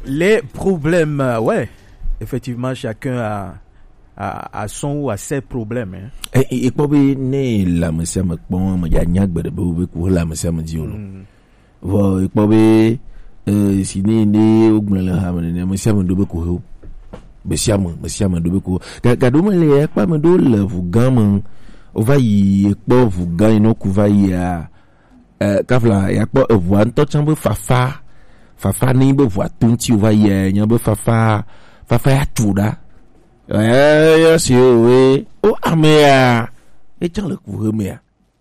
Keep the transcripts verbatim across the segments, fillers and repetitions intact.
Les problèmes, euh, ouais, effectivement, chacun a, a, a son ou a ses problèmes. Hein. Et quand vous ne la monsieur me pon, me gagne de vous pour la monsieur me dit non. Voilà, quand vous euh si ne ne au glen la hamne, monsieur me dobe ko. Monsieur me, monsieur me dobe ko. Gado me le pas me do le vous gamin. On va y pas vous gagne non ku va y a euh kafla ya pas voir to chambe fafa. Fafa ni be voit tunti va y nya be fafa fafa ya tuda. Eh si we o amea e chang le ku me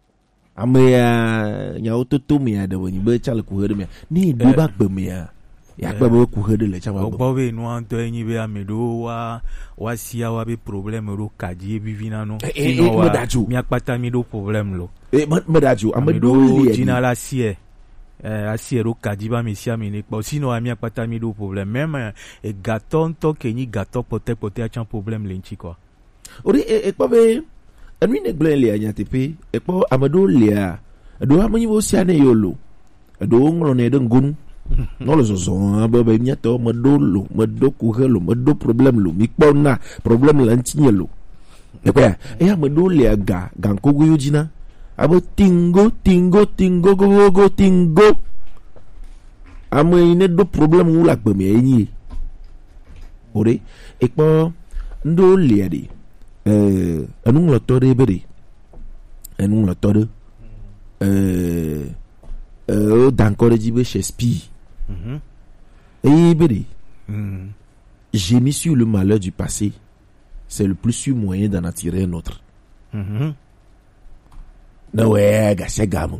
amea nya o to to me da woni be chang le ku me ni do ba gbe me ya ya gbe be ku de le chang ba bo be no anto enyi be amedo wa wa sia wa be problème ro kaji bi vina no sino wa mi akpata mi do problème lo e me daju amedo li jina la sie eh asiero kadiba mesia mine pa sino ami akpata mi do problème même e gâteau to ke ni gâteau pote pote a chan problème lenchi quoi ori e pa be anu ne glen le anya tepe e pa amado le a do amanyi bo sia ne yolo do ngolo ne de ngun no lo zozo ba ba nya to mado lo mado ku helo mado problème lo mi pa na problème lanchi nyelo e pa e amado le ga ga ko gu yujina abo tingo tingo tingo go go tingo amo ine do problem wula gbe me yin ore ekpo ndo liadi eh anu lo tore bere anu lo tore euh euh d'encore jibe Shakespeare mhm et bere mhm génie sur le malheur du passé, c'est le plus sûr moyen d'en attirer un autre. mhm na we ga se gamu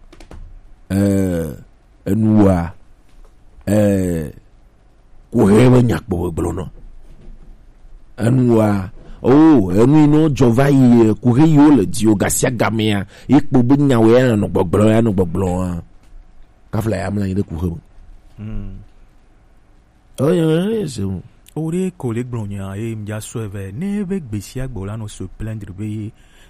eh enua eh ko hewe nyakbo blono enua oh enu no jovai ko heyo le dio ga se gamea ikpo bunya we no gbogbo ya no gbogbo ka fla ya mla ide ko hewe mm oh yeah c'est bon ore collègue blonya e mja soueve ne be gbesi agbola no se plaindre be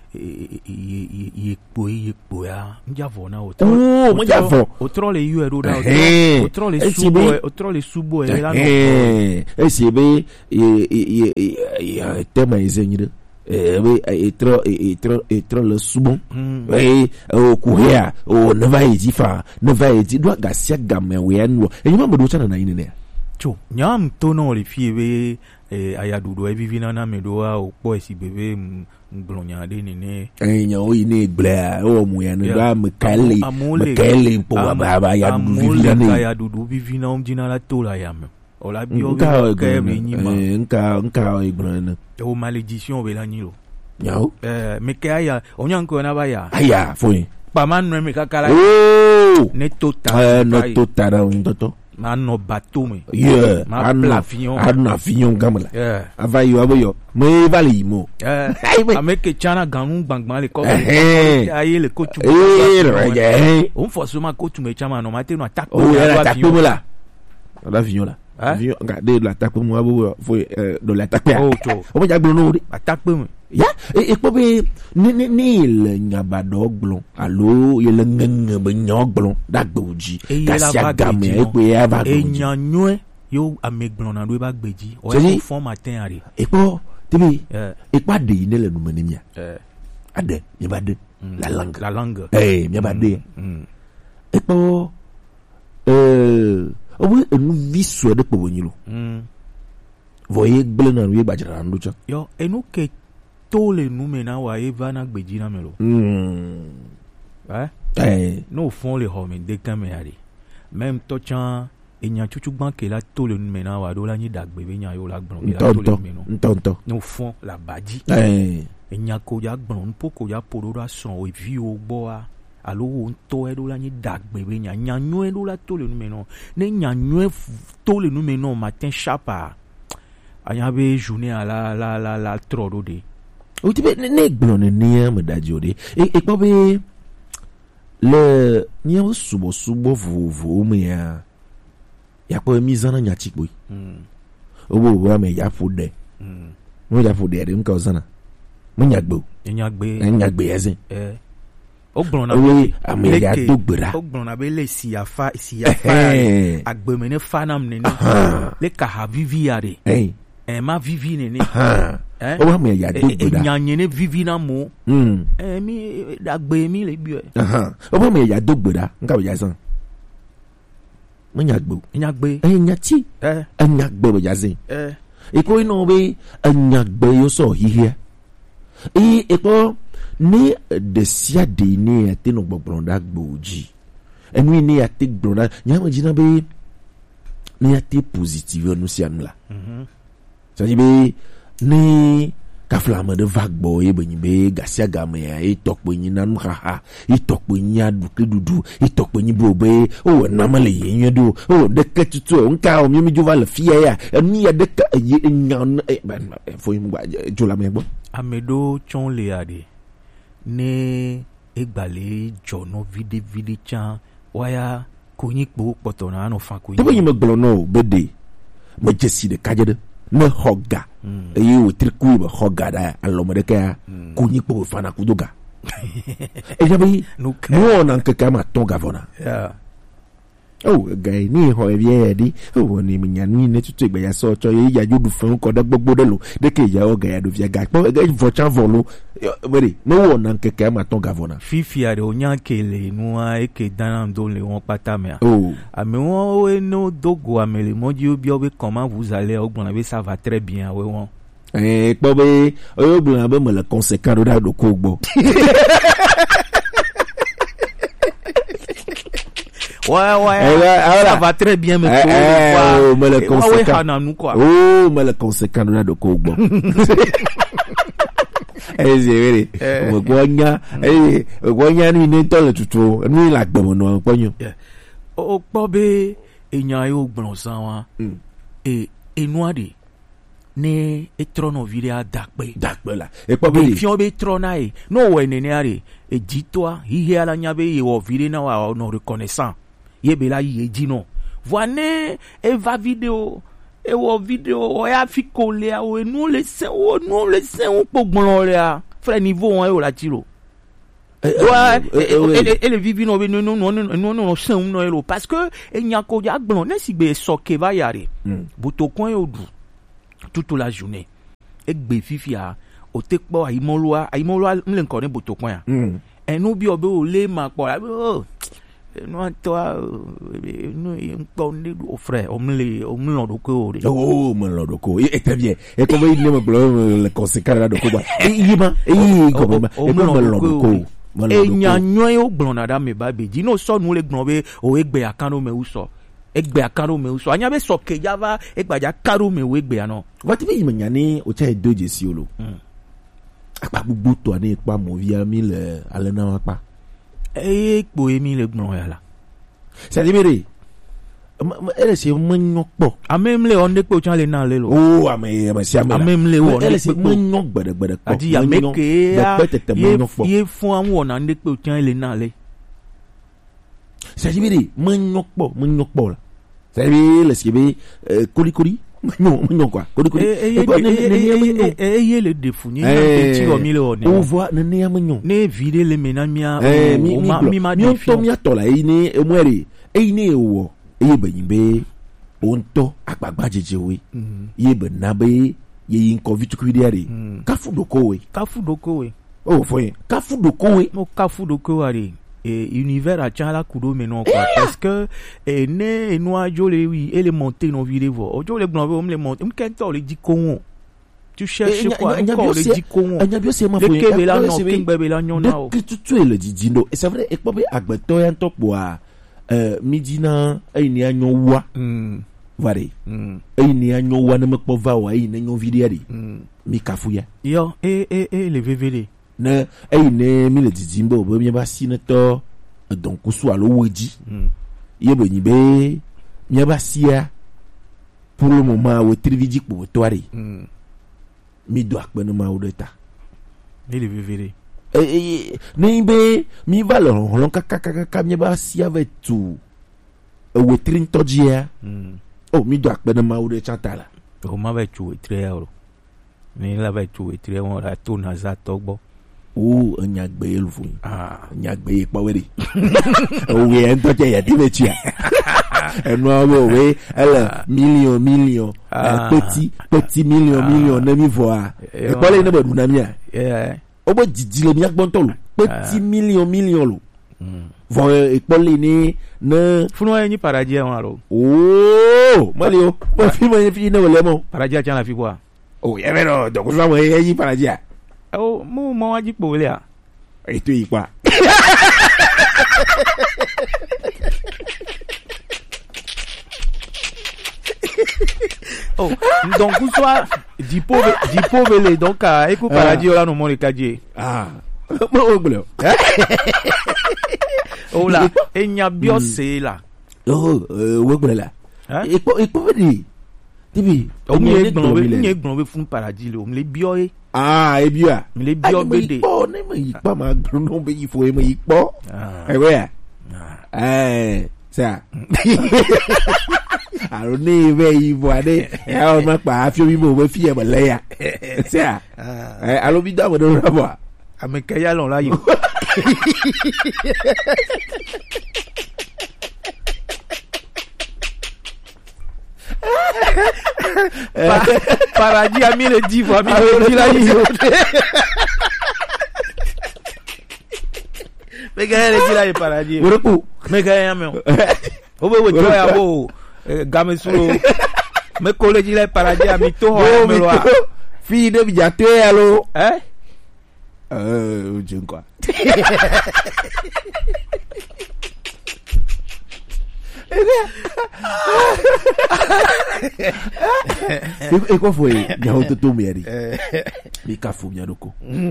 yekpo yekpo ya njavona otro oh njavo otro le yu ero da otro le subo otro le subo e la no eh esibe e e tema izenyire eh we etro etro etro le subo we o kuhia o neva izifa neva izi do gasia gamme we anwo enyuma bodo chana na ine ne cho nyam tono le fiebe eh ayadudo e vivina na medoa o po esi bebe mblonya de nene enya o ine bla o mu ya no da mekale mekale po ba ba ya du vivina ne ya du vivina om dina la tola ya me o la bio ke me nyima nka nka o ibrana o malédiction be la nilo nyao eh me ke aya onyanko na ba ya aya foi pa man no me kakala oh ne tota no tota na ndoto mano bateau me yeah ma plafion anu afion gamla yeah avayo aboyo me vali mo eh ameke chana ganu gbangban le ko aye le coach eh on forcément coach me chama no mate no attaque oh la attaque mo la la avion la avion regardez l'attaque mo abo foi de l'attaque o mo jagbo no attaque mo ya e po be ni ni ni le nyabado gblon alo ye le ngeng be nyogblon dagboji gasia game e pe ya ba e nyanwe yo amegbon na do ba gbeji o e fon matin are e po tibi e pa de ni le numani mia eh ade mi ba de la langue la langue eh mi ba de e po euh o we enu visu de po wonyilo mm voye gblon na wi gbajara ndo cha yo enu ke tole nous maintenant wa eva na gbeji na melo mm eh eh no font les hommes de caméra même to chan enya chuchu gban ke la tole nous maintenant wa do la ni dagbe be nya yo la gbon la tole meno ntonto no font la baji eh enya ko ya gbon po ko ya podo da son o vi o gbo a alo o nto e do la ni dagbe be nya nya nyu e do la tole nous maintenant ne nya nyu tole nous maintenant matin chapa anya be journée à la la la la trop do de o ti be ne gbon ne ni am dajo de e e po be le ni o subo subo vovo me ya ya po mi zana nya chikbo mm o bo wa me ya fo de mm mo ya fo de de nka ozana mo nya gbo nya gbe nya gbe eze eh o gbɔn na oui ame ya do gbera o gbɔn na be le siafa siafa agbeme ne fanam ne ne le kaha vivi ya de eh eh ma vivi ne ne eh o ame ya do gbera nyanye ne vivi na mo mm eh mi agbe mi le bi aha o ame ya do gbera nka ya san nyagbe nyagbe eh nyati eh nyagbe bo ya san eh iko ino be nyagbe yo so hihia e eko ni de sia de ni ate no gbogbronda gboji enu ni ate gbronda nyama jina be ni ate positive no sia nla mhm so be ni ka flama de vagbo e benyi be gasia game ya e tokpo yin nanu ha ha e tokpo yin adu kedudu e tokpo yin bo be o na male yin do o de ketutu o nka o mi mi jova le fia ya enu ya de ka ye nyan e fo yin gba jola me gbo amedo chon le ade ne egbale jono vide vide chan waya konyi kpo poto na no fa konyi to be me gblo no bede mo jesi de kajede ne hoga e o triku be hoga da alomode ka konyi kpo fa na kudoga e jabi no na nkeka ma to gavana yeah oh guy ni ho e vie di oh ni mi nya ni ne tutu igbe ya so cho ye ya jodu fun ko da gbogbo de lo de ke ya o ga ya do via ga po ga vo chan volo bere no wo na nkeke ma to gavana fifi are onyan kele nu a e ke dan do le won pata me oh ame won we no dogo amele moji obi obi comment vous allez ogbon be ça va très bien we won eh po be ogbon be mo le conséquent da do ko gbo ouais ouais eh, ça va très bien me eh, eh, oh, mais le conséquent quoi oh mais le conséquent là de ko gbo eh c'est vrai mo gonya eh gonya ni ni to le tutu ni la gbo no ponyo o po be eyan yo gbon san wa e enu ade ne etrono viria dakpe dakpe la e po be fi o be trona e no we ne ne are e jitoa hihe ala nya be e wo vire na wa no reconnaissant yebe la yi di non voine e va vidéo e wo vidéo o ya fi kole a o nu le sen o nu le sen o pogbon le a frère niveau on e o la tiro ouais et le vivi no no no no no sen no elo parce que e nya ko ya gbon ne si gbe so ke va yare buto kon e odu toute la journée e gbe fifi a o te po aimoloa aimoloa mle nko ne buto kon ya enu bi obe o le ma po no toi no npo ne o frère o mle o mle do ko o mle do ko e très bien e ko be le mo le conséquent là do ko ba e yima e ko ba e mle do ko e nyanyo e o gbon na da me ba beji no so nu le gbon be o egbe akano me uso egbe akano me uso anya be so ke java egbaja karo me we egbe ano wati be yima nyane o cha doje si olo apa gbugbo to ani pa mo via mi le ale na pa e po emi le gbon ya la se libere ele se manyo po amemle on de po chan le na le lo oh ame ame si ame amemle o ele se manyo gbede gbede po ati ya meke ya ye fun awon na de po chan le na le se libere manyo po manyo po la se libere se be koli koli manyo manyo quoi koli koli e ye le defu ni ti o mi le o ni on voit ne ne manyo ne vide le menamia o ma mi ma ni to mi atola yi ni emwere e ni ewo e be yin be o nto agbagba jeje we ye be na be ye yin covid kudiare kafu doko we kafu doko we oh foi kafu doko we mo kafu doko are et univers a chala kudo menon quoi parce que e ne noa jole oui et les monter non vide vo o jole gbon be o me monter m'ken to le di kon tu cherches quoi encore le di kon anya bio se ma foi ke be la non king be la nyon na o de tu tu le di dindo et c'est vrai e po be agbeto ya to po a euh midina e ni anyo wa mm vare mm e ni anyo wa na me po va wa e ni anyo vide ari mi kafu ya yo e e e le V V D ne e ne mi le dizimbo bo mi ba si ne to donc so alo weji ye bo ni be mi ba sia pour le moment o triviji po toari mi do akpenu ma o deta ni le V V D e ni be mi va lo lon kaka kaka mi ba sia ve tu o trin tojia o mi do akpenu ma o de chantala o ma ve tu tre euro ni la ve tu tre won ra to na za to gbo o nya gbe lu fu ah nya gbe pa we de o we en to je ya ti be chia enu awo we ele million million petit petit million million na mi vo a e ko le ne ba du na mi a yeah o bo jiji le mi agbon to lu petit million million lu vo e ko le ni na funo yin paraji won ro oh mali o mo fi mo fi ne wole mo paraji cha na fi kwa oh ye me no do ko so mo e yi paraji a o mo mo wa ji po le a eto yi pa oh donc vous soit di pauvre di pauvre le donc a eku paraji ola no mo le kaje ah mo o gbolo oh la enya bio se la oh wo gbolo la epo epo di tibi o mi le gbon we ni gbon we fún paraji le o mi le bio e ah e bio a mi le bio gbede po ni mo yi pa ma gbon no be yi fo e mo yi po e we a eh sa aro ni be yi bo ade e o ma pa afi mi mo we fi e mo le ya sa eh alo bi da mo do ra bo ame ke ya lon la yo paraji a mi le di fo mi le di la yo me ke le di la paraji wo ko me ke ya me o be we jo ya bo game suro me ko le di la paraji a mi to ho me lo a fi de bi ja te ya lo eh eh o je nko e ko foi ya o to mi ari mi ka fu mi adoko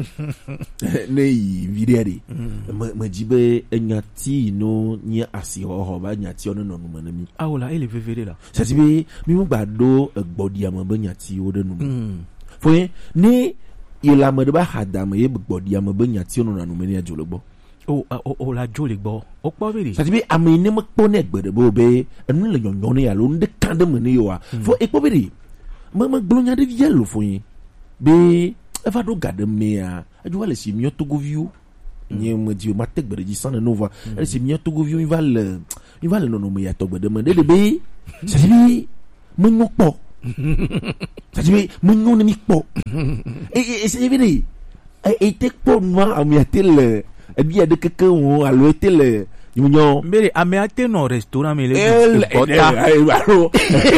nei videri ma jibe enyati no nya asi ho ho ba nyati ono no no mi awola ele vevere la sa ti bi mi mo gbado egbodi am ba nyati o de no foi ni ila mo de ba hadam ye gbodi am ba nyati ono no no mi ajologbo o o la jole gbo o po vere sa ti bi ami ni mo po ne gbede bo be enu le yonyon ya lo nde kan de mo ni yo a fo e po vere mo mo glonya de yellow fo yin be eva do gade me a aju wale si mi otogo view ni mo di ma tek gbede ji sana nova ele si mi otogo view il va le il va le no no me ya to gbede mo de de be sa ti bi mo nyo po sa ti bi mo nyo ni po e e se vere e tek po no ami atel e bien de keke on alo etel Nyo mbere ame ate no restaurant me le el bota alo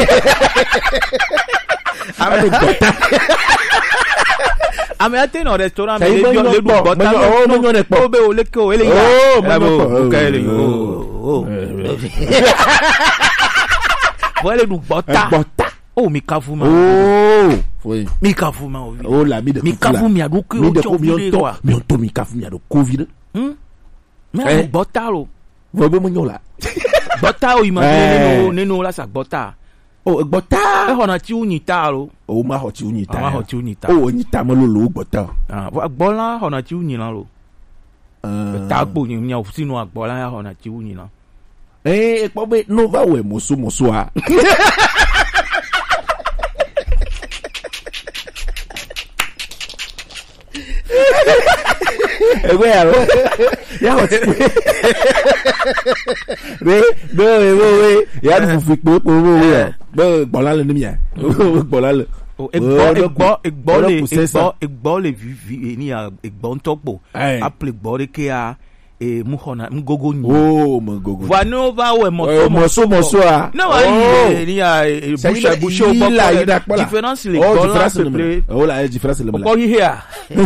ame bota ame ate no restaurant me le le bota oh no no ne po be o le ko ele ya oh mo o ka ele oh wale du bota bota oh mi kafu ma oh foi mi kafu ma oh la mi de mi kafu mi aduko mi de ko mi on to mi on to mi kafu mi adu covid hm me bota lo vo be mo nyola bota o imagine nínú nínú la sa bota oh bota e hona ti unyita lo o ma ho ti unyita ma ho ti unyita o unyita mo lo lo bota ah agbola hona ti unyina lo eh ta gbo yin nya sínú agbola ya hona ti unyina eh e po be no va we mo so mo so a Ewe aro. Ya o ti. Re, do e wo we. Ya du fi po po wo we. Bo gbola le ni mi ya. Gbola le. O egbo egbo egbo le egbo egbo le vi ni a egbo ntokpo. Apple egbo re ke a e mu hona ngogo ni. Oh, mo gogo. Va no va we mo mo so mo so a. No wa ni a busha busha o bo. Difference le egbo la se play. Oh la difference le. O here.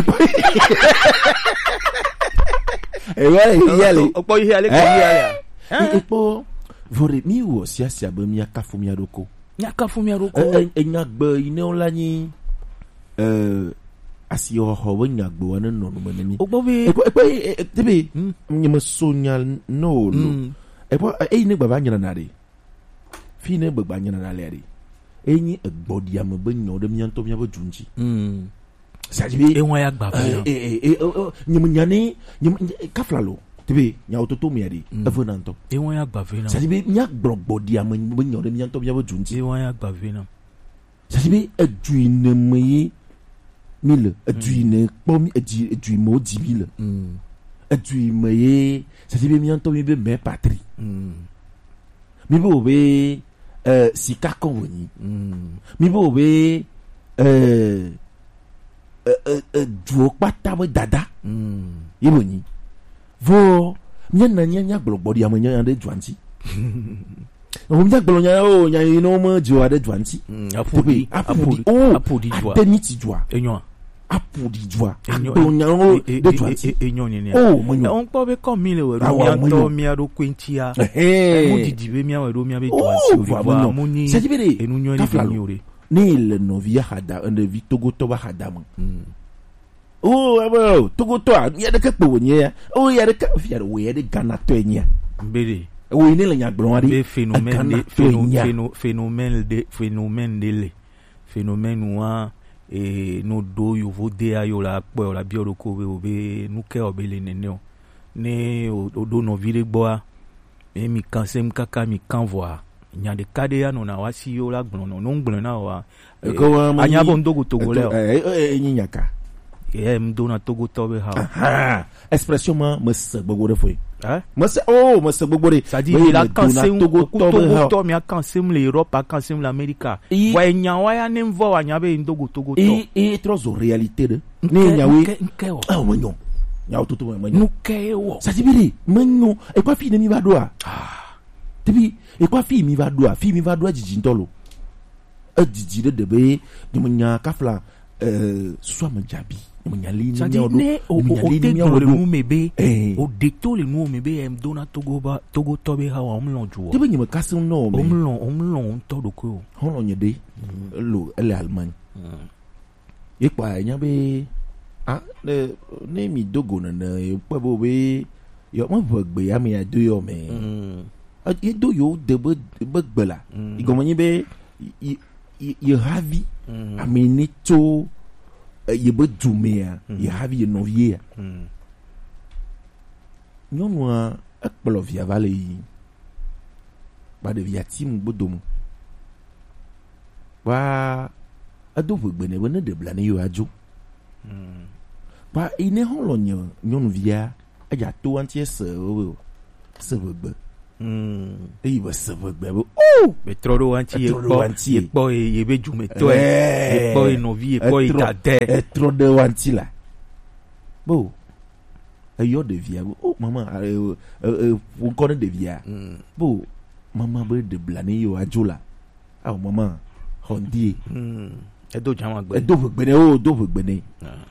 Ewa yele opo ihe ale ko ihe ale epo vore mi wo sia sia ba mi aka fu mi adoko mi aka fu mi adoko enya gbe ine ola ni eh asi o ho we nya gbe wona no no mani ogbo be epo epo tebe mi mo sonya no no epo e ni gba ba nyana na re fi ne gba nyana na le re enyi egbodi am ba nya o de mi anto mi ba junji mm sajibi e won ya gba fe eh eh nyim nyane nyim kaflalo tibi nya ototo mi ade efo nanto e won ya gba fe na sajibi nya gbogbodi am bo nya o de mi anto mi ba junji e won ya gba fe na sajibi aju ine mi mille edui ne kpɔ edui edui mo dix mille edui me ye sadi be miãtɔ mi be mɛ patri mi be o be ɛɛ sika kɔn wonyi mi be o be ɛɛ ɛɛ eduo kpata be dada ye wonyi vo miãna nya gblɔgbɔ di ame nya ɖe dzuanti. On vient que l'on a oh il y a une homme du à des joints apodi apodi oh apodi joie teniti joie enyo apodi joie on y a oh des joints enyo ni oh on peut comme mille euros mianto miado quintia eh mo di dibe mia euro mia be joie mo ni c'est dire enu nyo ni nyore ni le novia hada un de vitogo to ba hada mo oh abo togo to ya de ke po nye oh ya de ka fia de we de Ghana to nya mbere oui ne le nya glon des phénomènes de phénomène phénomène de phénomène de le phénomène wa et no do yo vode ayo la po la bio ko be obe nu ke obele nene o ne o do no vile boa e mi kansem kaka mi kan voir nya de kade ya no na wasi yo la glon no no glon na wa anya bon dogo togole e nyaka e mdo na togo tobe ha expression ma me se gbogbo de foi hein me se oh me se gbogbo de ça dit la cansem togo togo to mi cansem l'Europe a cansem l'Amérique wa nya wa ya nem vo wa nya be ndogo togo to et et trop en réalité de ne nya we ah mo nyon nya to to mo nyon ke wo ça dit biri mo nyon e kwa fi ne mi va do ah tebi e kwa fi mi va do fi mi va do jiji ntolo e jiji de de be ni mo nya kafla euh soit mo jabi mnyali ni ne o o le mu mebe o deto le mu mebe em dona togo ba togo tobe ha wa omlon juo tebe nyima kasim no me omlon omlon to do ko hono nyede lo ele Allemagne e pa nya be ah ne ne mi dogo na na e pa bo be yo mo gbe ya mi ado yo me a e do yo de be gbe la i go nyi be you havi amini to ye be dumea ye havi ye novie nyɔnu a ekplɔ via va le yi ba ɖevia tim gbodomo ba edo ʋegbe ne be ne ɖe bla ne yewo adzo ba ine hã lɔ nye nyɔnuvia edza to aŋuti se wo se ʋegbe eyi be se ʋegbe be o be trɔ ɖo aŋuti ye kpɔ ye kpɔ ye be dzumetɔ ye kpɔ ye nɔvi ye kpɔ ye dade etrɔ ɖe wo aŋuti la bo eyɔ ɖevia be o mama ŋkɔ ne ɖevia bo mama be ɖe bla ne yewo adzo la awo mama xɔndie edo dzama gbe edo ʋegbe ne o do ʋegbe ne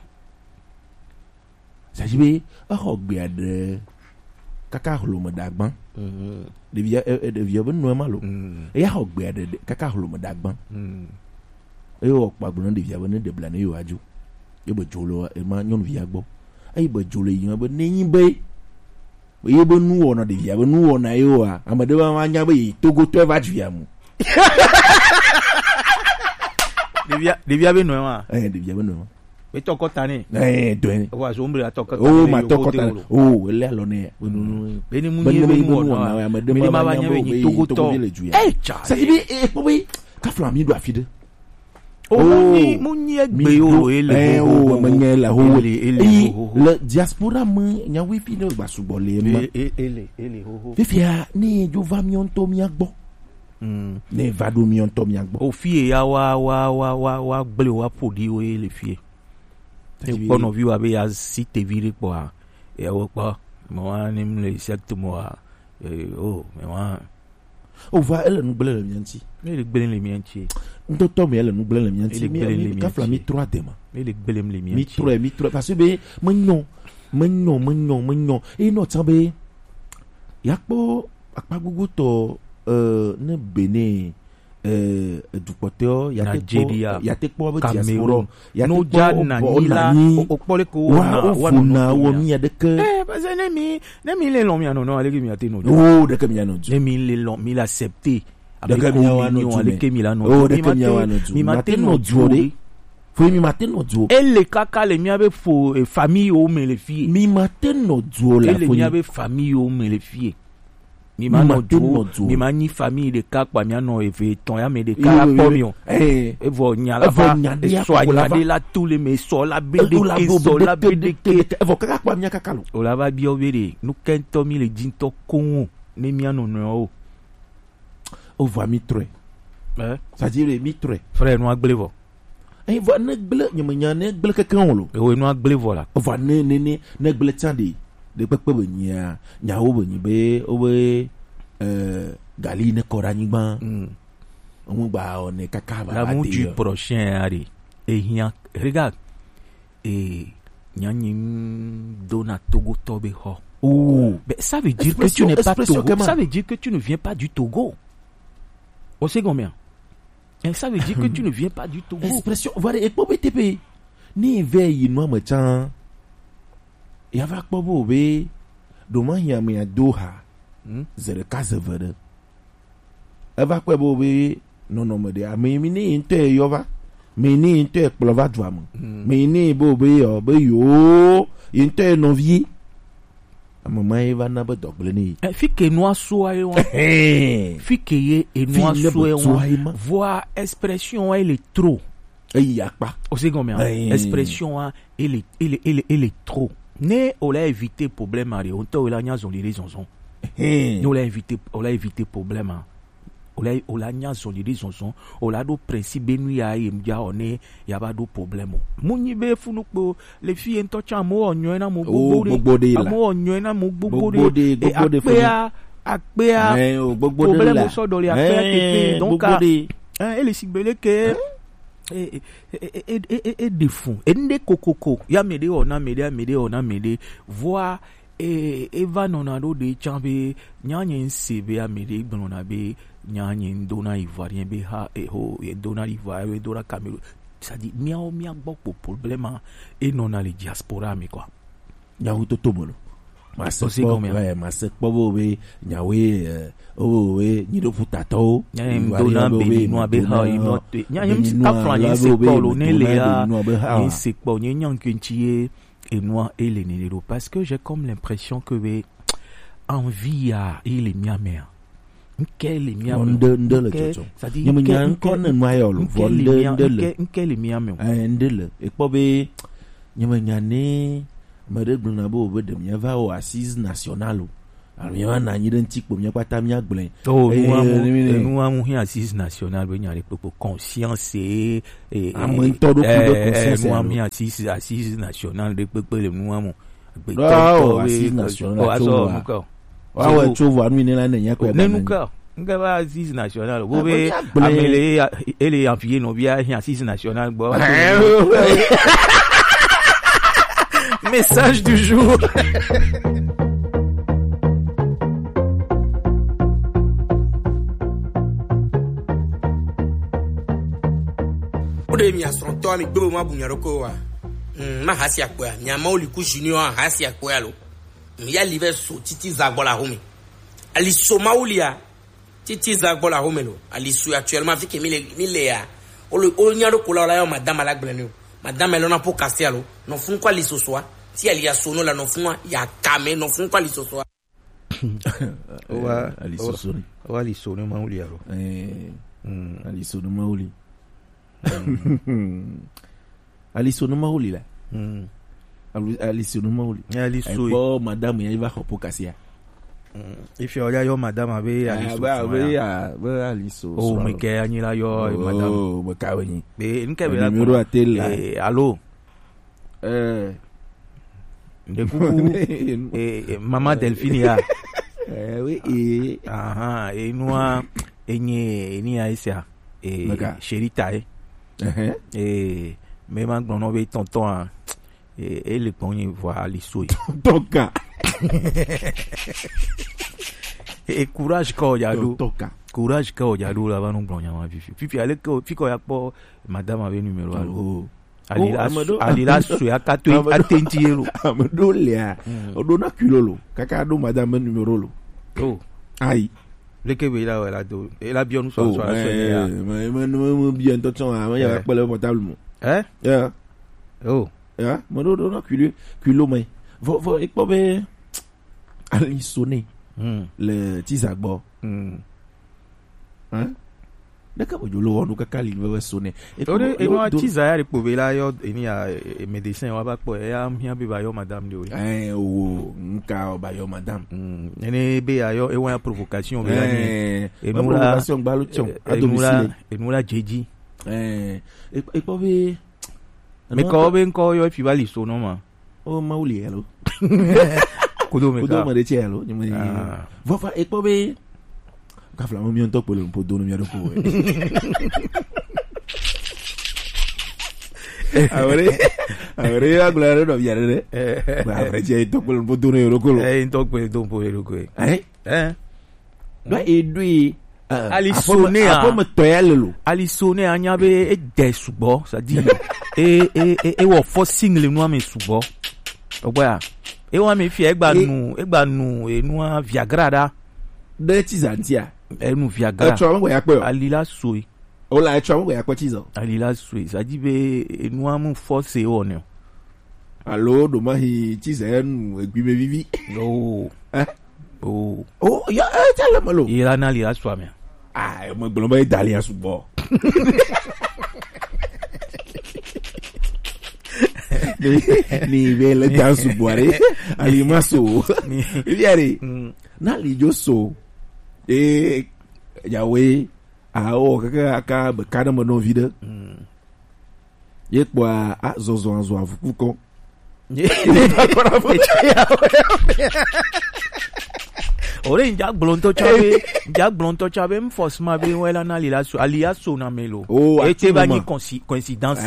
sasi be exɔ gbea ɖe kaka hlome dagba ɖevia ɖevia be nua ma lo eya xɔ gbea ɖe kaka hlome dagba eye wɔ kpagblɔ ne ɖevia be ne ɖe bla ne yewo adzo ye be dzo le ema nyɔnuvia gbɔ eye be dzo le yina be nenyi be ye be nu wɔna ɖevia be nu wɔna ye wa ame ɖe be ma nya be yi togotɔ va dzia mu ɖevia ɖevia be nua ma eh ɖevia be nua ma be tɔkɔ ta ne eh dɔn wa so ombre atɔkɔ ta o ma tɔkɔ ta o ele alɔ ne be ni mu ni be mu wɔna ame ɖe ma ba nya be yi togotɔ eh ça dit e po be ka fla mi do afide o ni mu ni egbe o ele o me nye la ho ele le diaspora me nya wi fi ne gba sugbɔ le ma ele ele ho fifia ni jo va mi onto mi agbo ne va do mi onto mi agbo o fie ya wa wa wa wa wa gble wa podi o ele fie e pono vi wa be ya si te vire po a e wo po mo wa ni le secte mo a o me wa o va ele nu gble le mi anti me le gble le mi anti ndo to me ele nu gble le mi anti mi ka fla mi trois dema me le gble le mi mi trois mi trois parce que be me nyon me nyon me nyon me nyon e no tan be ya po apa gugu to euh ne Benin euh dukpɔtɔ ya te kpɔ ya te kpɔ be diaspora ya te kpɔ na nila o kpɔle ko wa wa na wo mi adeke eh parce que ne mi ne mi le long mi ano no ale ke mi ate no o de ke mi ano ne mi le long mi l'accepter de ke mi ano ale ke mi la no o de ke mi ano mi mate no jode fo mi mate no jo ele kaka le mi abe fo famille o me le fie mi mate no jo la fo mi abe famille o me le fie mi ma no du mi ma ni famille de ka kwa mi no eve ton ya me de ka po mi o e vo nya la va e so anya de la tous les mais so la be de ke so la be de ke e vo ka kwa mi ka lo o la va bi o bere nu ken to mi le jinto kon ne mi no no o o va mi tre eh ça dire mi tre frère no agblevo e vo ne gle nyama nya ne gle ka kan lo e o no agblevo la o va ne ne ne ne gle tande de pepe be nya nya o be ni be o be euh gali ne kora ni gban on gba on e kaka ba la mon du prochain ari e hia regarde et nyani dona Togo tobe ho oh mais ça veut dire que tu n'es pas Togo ça veut dire que tu ne viens pas du Togo on sait combien et ça veut dire que tu ne viens pas du Togo expression voilà et pour B T P ni veille no ma chan ya va ko bo be do man ya me Doha zero casa verde eva ko bo be no no me de me mi ni inte yo va me ni inte plova dwa mo me ni bo be yo be yo inte no vie amama eva na be doble ni fike no aso ayi wa fike ye e no aso e wa voir expression elle est trop e ya pa o sait combien expression elle est elle est elle est trop ne on l'a évité problème ari on to la nya zoli les zonzon eh on l'a évité on l'a évité problème on l'a on la nya zoli les zonzon on la do principe nu ya e mja one ya ba do problème munyi be funu po les filles en tocha mo onyo na mo gbogbo de mo onyo na mo gbogbo de gbogbo de funu akpe a problème so do le akpe tete donc hein elle sibele ke et et et et et des fonds et des kokoko ya mede ona mede mede ona mede voir et eva nonado de chambe nyanye nsebe ya mede gbonona be nyanye ndona ivoirien be ha e ho e dona ivoirien e dona Cameroun ça dit miao mia gbo problème et non à les diaspora mais quoi nyawu to tomolo mase ko ouais mase ko bo be nyawe o we ni do futato ndona be no be ha ino nyanye afran yin se ko lo ne le ya yin se ko yin nyan kunchie et moi et les nénéro parce que j'ai comme l'impression que be envie à il est mia mère quel est mia ndele toto ça dit ni nyan ko na mayo lo vonde ndele quel est mia mère eh ndele e ko be ni nyane mede glona bo be de mia va o assise nationale alors mia na nyi den tikpo mia kwata mia gble oh nous avons une assise nationale be nya le popo conscience et et amen todo kudo conscience nous avons une assise assise nationale de popo le nous avons oh assise nationale wa wa chovo anu ni la nya kwa ba nuka nga ba assise nationale bo be amele ele envier no bia assise nationale bo message du jour. Ode mi ason to mi gbe mo abunyaro ko wa. Mm ma hasi akpo ya. Nya ma oliku junior hasi akpo ya lo. Mi ya live so titi zagbola homi. Ali so maulia titi zagbola homi lo. Ali so actuellement fi ke mi le mi le ya. O lo o nyaro ko la yo madame alagbele ni. Madame elona po kasialo. No fun kwa li so so si elle y a sono la non fun ya kame no fun kwa li so so wa ali so so wa li so no ma uli aro eh ali so no ma uli ali so no ma uli la ali so no ma uli ali so bo madame ya va ko kasia if you are your madame abe ali so abe ya ba ali so oh me ke anyi la yo madame oh me ka wenyi be nke be la numéro atel la eh allo eh de coucou et maman Delphine ya eh oui et aha et noa enye ni aisa et chéri tae eh et même en non be tonton et et le poni voir liso toka et courage ko ya do toka courage ko ya do la va non plonya ma fifi fifi ale ko fiko ya po madame avait numéro allo alila alila su ya kato atentiero amado le odo na kilolo kaka do madame numéro lo oh ai leke be la wala do e la bien nous so so ya mais mais bien attention à ya pas le portable mo hein ya oh ya modo do na kilo kilo mais vo vo e po be ali sonné Mm. le Tizagbo. Mm. Hein? Daka bojolo onu kakali wewe sone. Ode eno atiza ya repovela yo eni ya médecin wa ba po ya mia be ba yo madame de ori. Eh o nka ba yo madame. Mm. Ene be ya yo e wa provocation be la ni. Eno provocation gba lo chon a domicile. Eno la jeji. Eh e po be Me ko be nko yo fi ba li so no ma. O ma uli elo. Kudo me ka. Kudo ma de chelo, ni me. Va fa e po be ka fla mo mi on to polo po do no mi aroko. Ahora, ahora agora no viare ne. Ba frece to polo po do no aroko. Eh, to po do po aroko. Eh? Eh. No e dui Ali sonné a comme toyalo. Ali sonné a nyabe e de subo, ça dit e e e wo fo single no am subo. Ogba e wa me fi egba nu egba nu e nu Viagra da. De tizantia. E nu Viagra. E tro mo ya pe o. Ali la soi. O la e tro mo ya pe tizo. Ali la soi, ça dit be e nu am force o ne. Allo do ma hi tizen egbi me vivi. Oh. Eh? Oh. Oh, ya e tell me lo. Ira na li la soi me. Ah, mo gbolo mo Italian subo. Ni vele dan subo are. Ali maso. Viare. Na li jo so. E yawe a o kaka aka be kana mo no vide. Ye kwa a zozo anzo avuku kon. Ye ba kora vo. Ore nja glonto chabe, nja glonto chabe m force ma be wela na lila so alia so na melo. Oh, ete ba ni coïncidence.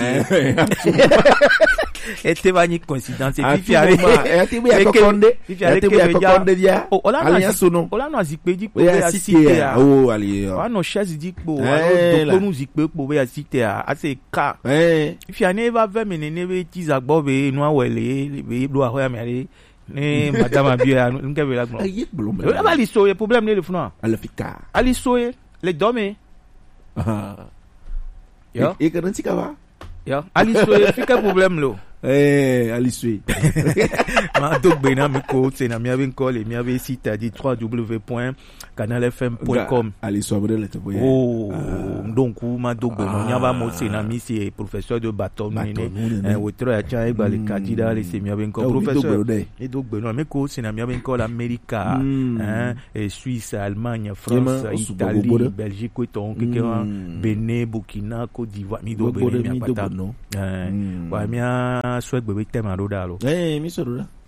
Ete ba ni coïncidence e fi are. Ete be akokonde. Ete be akokonde dia. Oh, ola na sono. Ola na zikpe di po be ya cité a. Oh, ali. Wa no chaise di po, wa no do nu zikpe po be ya cité a. Ase ka. Eh. Fi ane ba ve menene be Tizagbo be no awele be do ahoya me are. Ne madame abia nka be la gbo. Ayi blom. Le ba li so ye problème ne le funa. Ala fika. Ali so ye le dome. Ah. Yo. E kan tika ba? Yo. Ali so ye fika problème lo. Eh, ali so. Ma dogbe na mi ko se na mi ave ko le mi ave site di w w w point canal f m point com. Ali so abode le tobo. Oh, donc ma dogbe no nyaba mo se na mi c'est professeur de bâton ni ne. Eh, wotro ya cha e ba le kadida le se mi ave ko professeur. E dogbe no mi ko se na mi ave ko l'América, hein, et Suisse, Allemagne, France, Italie, Belgique ko ton ke Benin, Burkina, Côte d'Ivoire, mi dogbe mi apata. Eh, wa mi a swag bebe tema do dalo. Eh, mi so do.